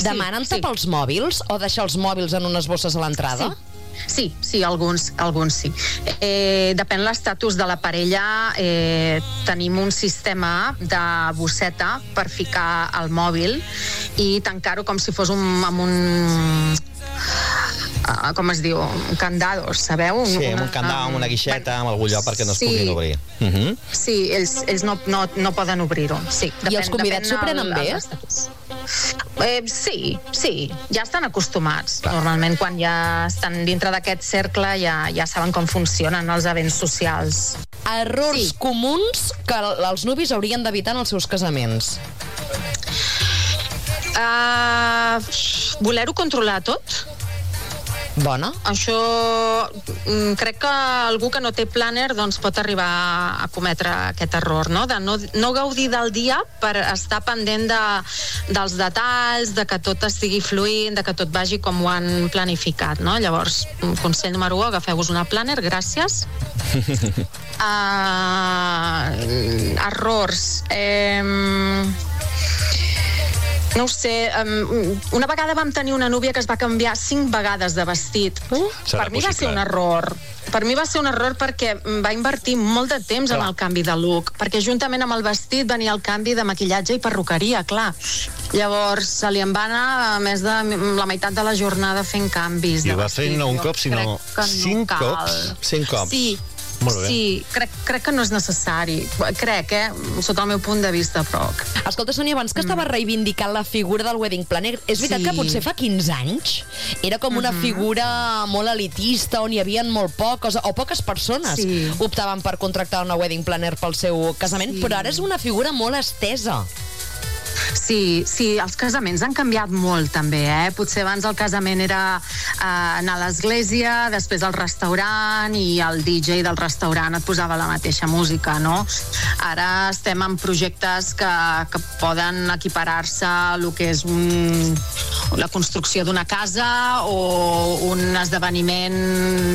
Demanen-te pels mòbils o deixar els mòbils en unes bosses a l'entrada? Sí, alguns sí. Depèn l'estatus de la parella. Tenim un sistema de bosseta per ficar el mòbil i tancar-ho com si fos amb un... com es diu? Candados, sabeu? Sí, amb un candau, amb una guixeta, amb algun lloc perquè no es puguin obrir. Sí, ells no poden obrir-ho. Sí, i els convidats s'ho prenen bé? Sí, ja estan acostumats. Normalment quan ja estan dintre d'aquest cercle ja saben com funcionen els events socials. Errors comuns que els nuvis haurien d'evitar en els seus casaments. Voler-ho controlar tot. Bona. Això crec que algú que no té planner doncs pot arribar a cometre aquest error, no? De no gaudir del dia per estar pendent dels detalls, de que tot estigui fluint, de que tot vagi com ho han planificat, no? Llavors, consell número 1, agafeu-vos una planner, gràcies. Errors. No ho sé, una vegada vam tenir una núvia que es va canviar 5 vegades de vestit. Per mi va ser un error. Per mi va ser un error perquè va invertir molt de temps en el canvi de look, perquè juntament amb el vestit venia el canvi de maquillatge i perruqueria, clar. Llavors se li en va anar més de la meitat de la jornada fent canvis. I ho va fer no un cop, sinó 5 cops. 5 cops. Sí. Sí, crec que no és necessari. Crec, sota el meu punt de vista, però... Escolta, Sònia, abans que estava reivindicant la figura del wedding planner, és veritat que potser fa 15 anys era com una figura molt elitista, on hi havia molt poques, o poques persones optaven per contractar una wedding planner pel seu casament, però ara és una figura molt estesa. Sí, els casaments han canviat molt també, Potser abans el casament era anar a l'església, després al restaurant i el DJ del restaurant et posava la mateixa música, no? Ara estem en projectes que poden equiparar-se a el que és la construcció d'una casa o un esdeveniment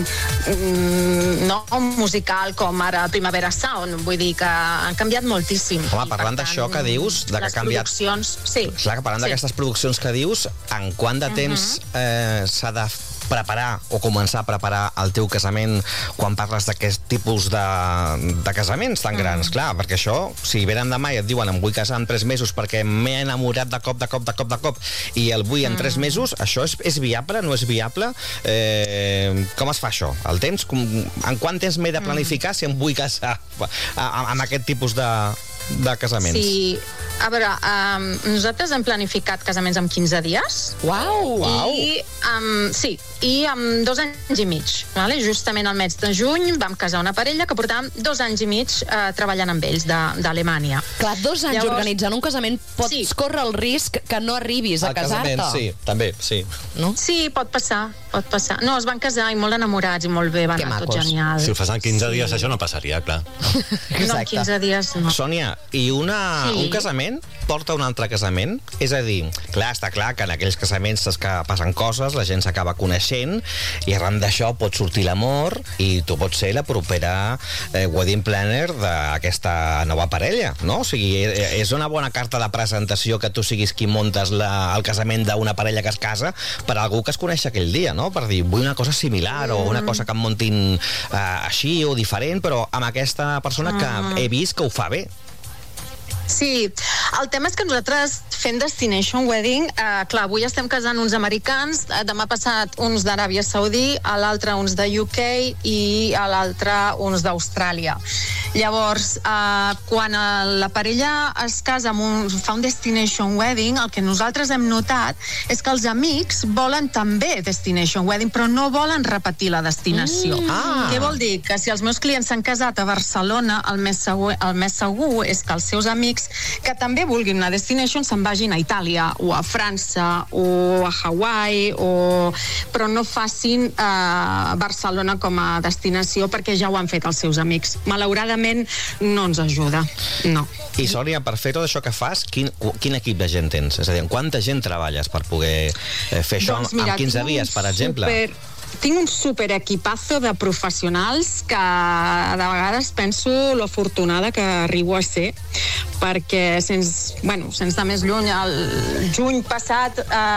musical com ara Primavera Sound. Vull dir que han canviat moltíssim. Home, parlant d'això que dius, de que ha canviat... Clar, que parlant d'aquestes produccions que dius, en quant de temps s'ha de preparar o començar a preparar el teu casament quan parles d'aquest tipus de casaments tan grans? Clar, perquè això, si venen demà i et diuen em vull casar en 3 mesos perquè m'he enamorat de cop i el vull en 3 mesos, això és viable? No és viable? Com es fa això? El temps? En quant temps m'he de planificar si em vull casar amb aquest tipus de casaments? Sí, a veure, nosaltres hem planificat casaments en 15 dies. Uau! I amb 2 anys i mig. Justament al mes de juny vam casar una parella que portàvem 2 anys i mig treballant amb ells d'Alemanya. Clar, 2 anys organitzant un casament, pots córrer el risc que no arribis a casar-te. Sí, també, sí. Sí, pot passar. No, es van casar i molt enamorats i molt bé, van anar tot genial. Si ho fas en 15 dies, això no passaria, clar. No, en 15 dies no. Sònia, i un casament porta un altre casament? És a dir, està clar que en aquells casaments que passen coses, la gent s'acaba coneixent i arran d'això pot sortir l'amor i tu pots ser la propera wedding planner d'aquesta nova parella, no? O sigui, és una bona carta de presentació que tu siguis qui montes el casament d'una parella que es casa per algú que es coneix aquell dia, no? Per dir, vull una cosa similar o una cosa que em muntin així o diferent, però amb aquesta persona que he vist que ho fa bé. Sí, el tema és que nosaltres fent Destination Wedding, clar, avui estem casant uns americans, demà passat uns d'Aràbia Saudí, a l'altre uns de UK i a l'altre uns d'Austràlia. Llavors, quan la parella es casa fa un Destination Wedding, el que nosaltres hem notat és que els amics volen també Destination Wedding, però no volen repetir la destinació. Què vol dir? Que si els meus clients s'han casat a Barcelona, el més segur és que els seus amics que també vulguin una destination se'n vagin a Itàlia o a França o a Hawaii però no facin Barcelona com a destinació perquè ja ho han fet els seus amics. Malauradament no ens ajuda, no. I Sònia, per fer tot això que fas, quin equip de gent tens? És a dir, amb quanta gent treballes per poder fer això en 15 dies, per exemple? Tinc un super equipazo de professionals que de vegades penso lo afortunada que arribo a ser, perquè sense anar més lluny, el juny passat